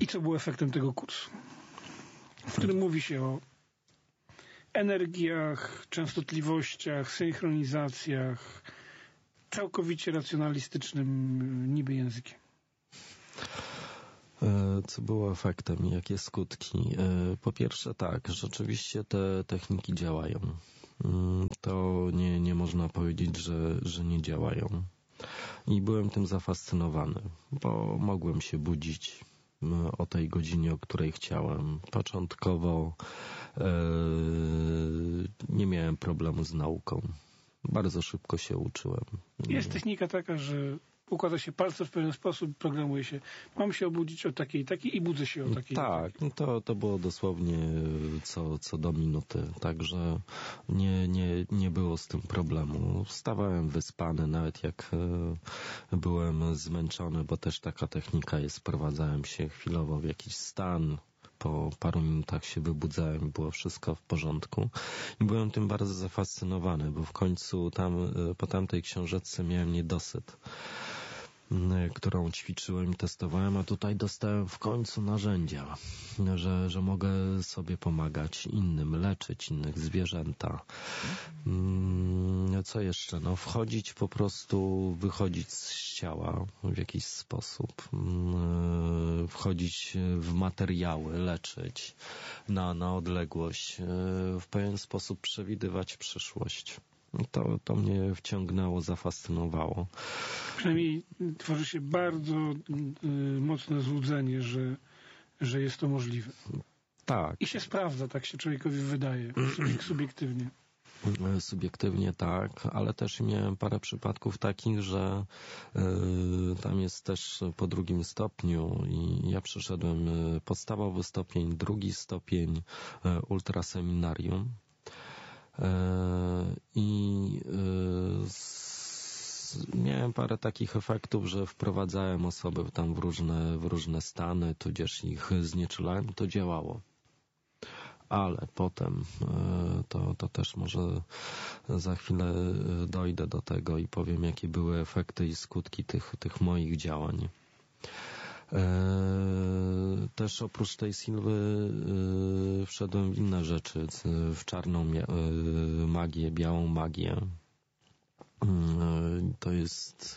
I co było efektem tego kursu? W którym mówi się o energiach, częstotliwościach, synchronizacjach, całkowicie racjonalistycznym niby językiem. Co było efektem i jakie skutki? Po pierwsze tak, rzeczywiście te techniki działają. To nie można powiedzieć, że nie działają. I byłem tym zafascynowany, bo mogłem się budzić o tej godzinie, o której chciałem. Początkowo nie miałem problemu z nauką. Bardzo szybko się uczyłem. Jest technika taka, że układa się palce w pewien sposób, programuje się. Mam się obudzić o takiej i takiej i budzę się o takiej. Tak, to było dosłownie co do minuty. Także nie było z tym problemu. Wstawałem wyspany, nawet jak byłem zmęczony, bo też taka technika jest. Wprowadzałem się chwilowo w jakiś stan. Po paru minutach się wybudzałem, było wszystko w porządku. I byłem tym bardzo zafascynowany, bo w końcu po tamtej książeczce miałem niedosyt, którą ćwiczyłem i testowałem, a tutaj dostałem w końcu narzędzia, że mogę sobie pomagać innym, leczyć innych, zwierzęta. Co jeszcze? Wchodzić po prostu, wychodzić z ciała w jakiś sposób, wchodzić w materiały, leczyć na odległość, w pewien sposób przewidywać przyszłość. To mnie wciągnęło, zafascynowało. Przynajmniej tworzy się bardzo mocne złudzenie, że jest to możliwe. Tak. I się sprawdza, tak się człowiekowi wydaje, subiektywnie. Subiektywnie tak, ale też miałem parę przypadków takich, że tam jest też po 2. stopniu i ja przeszedłem podstawowy stopień, 2. stopień, ultraseminarium. I miałem parę takich efektów, że wprowadzałem osoby tam w różne stany, tudzież ich znieczulałem, to działało. Ale potem, to też może za chwilę dojdę do tego i powiem, jakie były efekty i skutki tych moich działań. Też oprócz tej Sylwy wszedłem w inne rzeczy, w czarną magię, białą magię. To jest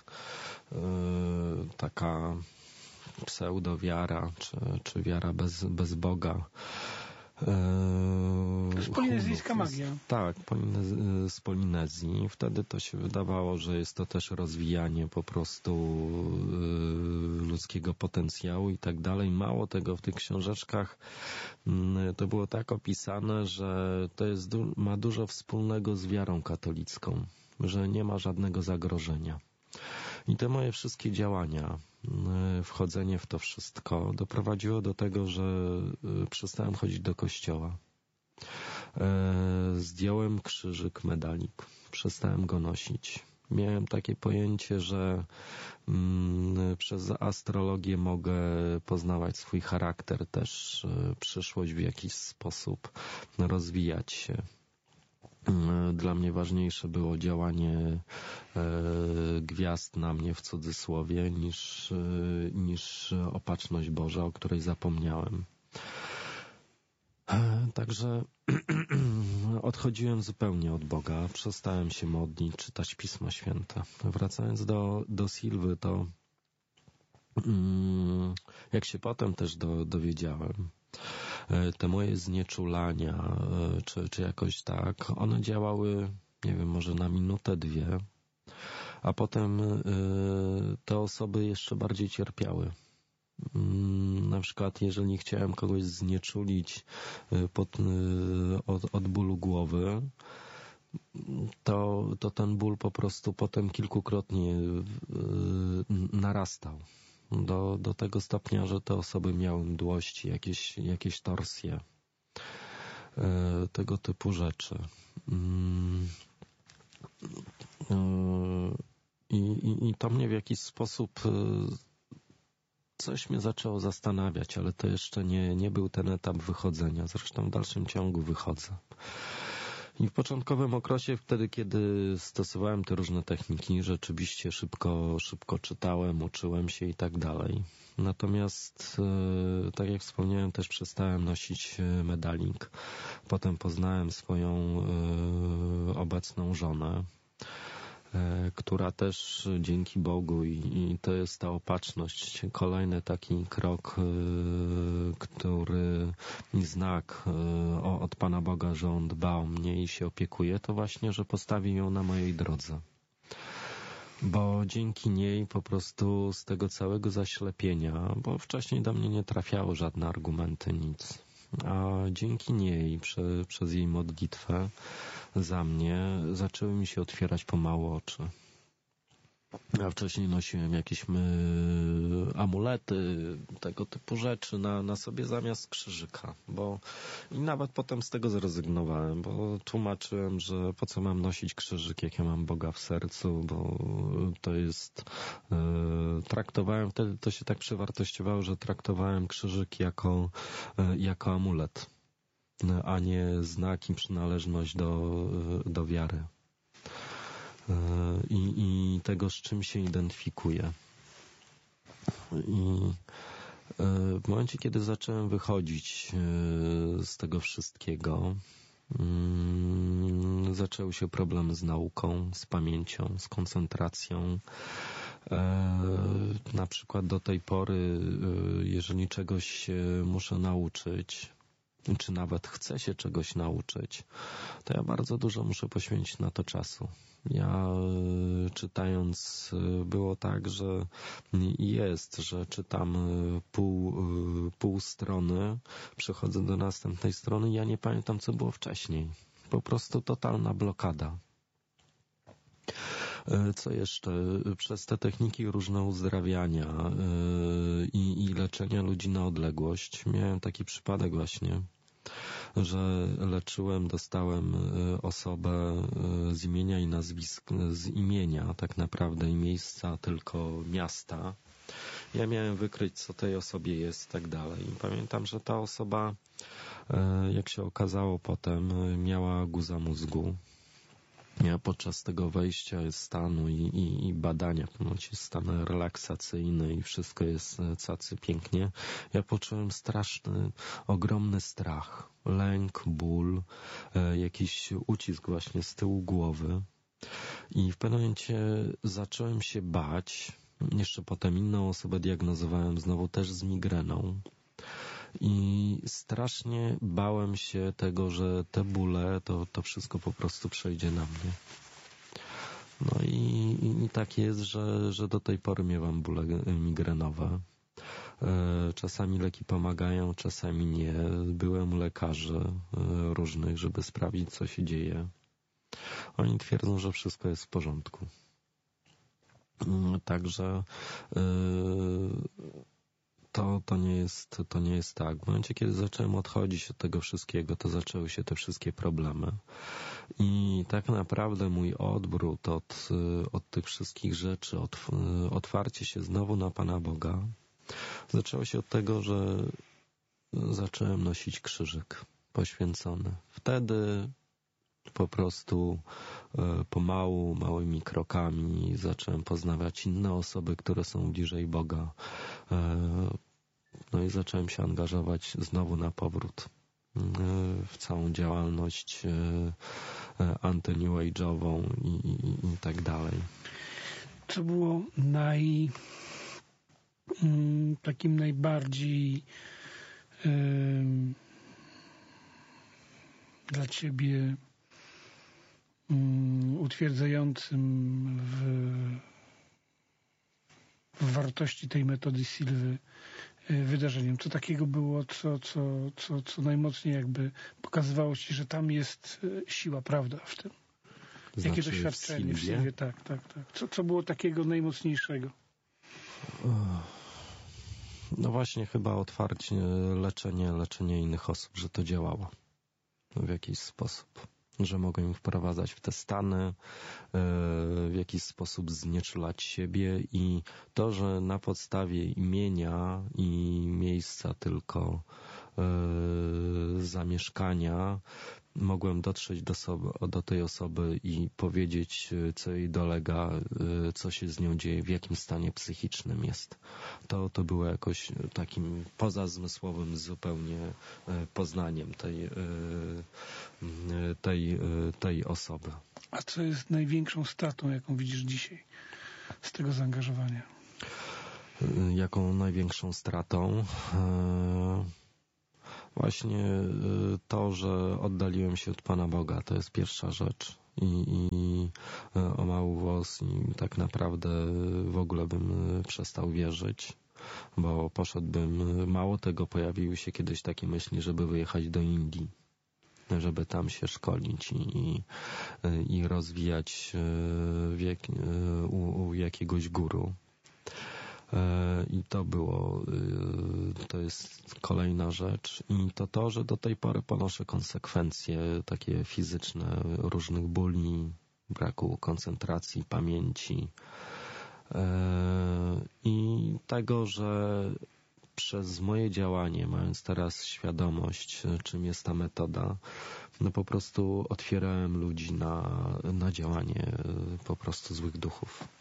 taka pseudowiara, czy wiara bez Boga. To jest polinezyjska magia. Tak, z Polinezji. Wtedy to się wydawało, że jest to też rozwijanie po prostu ludzkiego potencjału i tak dalej. Mało tego, w tych książeczkach to było tak opisane, że to ma dużo wspólnego z wiarą katolicką, że nie ma żadnego zagrożenia. I te moje wszystkie działania, wchodzenie w to wszystko doprowadziło do tego, że przestałem chodzić do kościoła. Zdjąłem krzyżyk, medalik, przestałem go nosić. Miałem takie pojęcie, że przez astrologię mogę poznawać swój charakter, też przyszłość w jakiś sposób, rozwijać się. Dla mnie ważniejsze było działanie gwiazd na mnie w cudzysłowie niż opatrzność Boża, o której zapomniałem. Także odchodziłem zupełnie od Boga, przestałem się modlić, czytać Pismo Święte. Wracając do Sylwy, to jak się potem też dowiedziałem, te moje znieczulania, czy jakoś tak, one działały, nie wiem, może na minutę, 2, a potem te osoby jeszcze bardziej cierpiały. Na przykład, jeżeli chciałem kogoś znieczulić od bólu głowy, to ten ból po prostu potem kilkukrotnie narastał. Do tego stopnia, że te osoby miały mdłości, jakieś torsje, tego typu rzeczy. I to mnie w jakiś sposób coś mnie zaczęło zastanawiać, ale to jeszcze nie był ten etap wychodzenia. Zresztą w dalszym ciągu wychodzę. I w początkowym okresie, wtedy kiedy stosowałem te różne techniki, rzeczywiście szybko czytałem, uczyłem się i tak dalej. Natomiast, tak jak wspomniałem, też przestałem nosić medalik. Potem poznałem swoją obecną żonę, która też dzięki Bogu i to jest ta opatrzność, kolejny taki krok, który znak od Pana Boga, że On dba o mnie i się opiekuje, to właśnie, że postawił ją na mojej drodze. Bo dzięki niej po prostu z tego całego zaślepienia, bo wcześniej do mnie nie trafiały żadne argumenty, nic. A dzięki niej, przez jej modlitwę za mnie, zaczęły mi się otwierać pomału oczy. Ja wcześniej nosiłem jakieś amulety, tego typu rzeczy na sobie zamiast krzyżyka, i nawet potem z tego zrezygnowałem, bo tłumaczyłem, że po co mam nosić krzyżyk, jak ja mam Boga w sercu, bo to jest, traktowałem, wtedy to się tak przewartościowało, że traktowałem krzyżyk jako amulet, a nie znak i przynależność do wiary. I tego, z czym się identyfikuję. I w momencie, kiedy zacząłem wychodzić z tego wszystkiego, zaczęły się problemy z nauką, z pamięcią, z koncentracją. Na przykład do tej pory, jeżeli czegoś się muszę nauczyć, czy nawet chcę się czegoś nauczyć, to ja bardzo dużo muszę poświęcić na to czasu. Ja czytając, było tak, że czytam pół strony, przechodzę do następnej strony i ja nie pamiętam, co było wcześniej. Po prostu totalna blokada. Co jeszcze? Przez te techniki różne uzdrawiania i leczenia ludzi na odległość miałem taki przypadek właśnie, że leczyłem, dostałem osobę z imienia i z imienia tak naprawdę i miejsca, tylko miasta. Ja miałem wykryć, co tej osobie jest i tak dalej. I pamiętam, że ta osoba, jak się okazało potem, miała guza mózgu. Ja podczas tego wejścia stanu i badania, ponoć jest stan relaksacyjny i wszystko jest cacy pięknie. Ja poczułem straszny, ogromny strach, lęk, ból, jakiś ucisk właśnie z tyłu głowy. I w pewnym momencie zacząłem się bać. Jeszcze potem inną osobę diagnozowałem znowu też z migreną. I strasznie bałem się tego, że te bóle, to wszystko po prostu przejdzie na mnie. No i tak jest, że do tej pory miewam bóle migrenowe. Czasami leki pomagają, czasami nie. Byłem u lekarzy różnych, żeby sprawdzić, co się dzieje. Oni twierdzą, że wszystko jest w porządku. Także to nie jest tak. W momencie, kiedy zacząłem odchodzić od tego wszystkiego, to zaczęły się te wszystkie problemy. I tak naprawdę mój odwrót od tych wszystkich rzeczy, otwarcie się znowu na Pana Boga, zaczęło się od tego, że zacząłem nosić krzyżyk poświęcony. Wtedy po prostu pomału, małymi krokami zacząłem poznawać inne osoby, które są bliżej Boga. No i zacząłem się angażować znowu na powrót w całą działalność anty-New Age'ową i tak dalej. Co było takim najbardziej dla Ciebie utwierdzającym w wartości tej metody Silwy wydarzeniem? Co takiego było, co najmocniej jakby pokazywało Ci, że tam jest siła, prawda w tym? Jakie doświadczenie w Silwie? Tak. Co było takiego najmocniejszego? No właśnie chyba otwarcie leczenie innych osób, że to działało w jakiś sposób. Że mogłem ich wprowadzać w te stany, w jakiś sposób znieczulać siebie i to, że na podstawie imienia i miejsca tylko zamieszkania mogłem dotrzeć do tej osoby i powiedzieć, co jej dolega, co się z nią dzieje, w jakim stanie psychicznym jest. To było jakoś takim pozazmysłowym zupełnie poznaniem tej osoby. A co jest największą stratą, jaką widzisz dzisiaj z tego zaangażowania? Jaką największą stratą? Właśnie to, że oddaliłem się od Pana Boga, to jest pierwsza rzecz. I o mały włos i tak naprawdę w ogóle bym przestał wierzyć, bo poszedłbym, mało tego, pojawiły się kiedyś takie myśli, żeby wyjechać do Indii, żeby tam się szkolić i rozwijać u jakiegoś guru. I to jest kolejna rzecz. I to, że do tej pory ponoszę konsekwencje takie fizyczne różnych bóli, braku koncentracji, pamięci i tego, że przez moje działanie, mając teraz świadomość, czym jest ta metoda, no po prostu otwierałem ludzi na działanie po prostu złych duchów.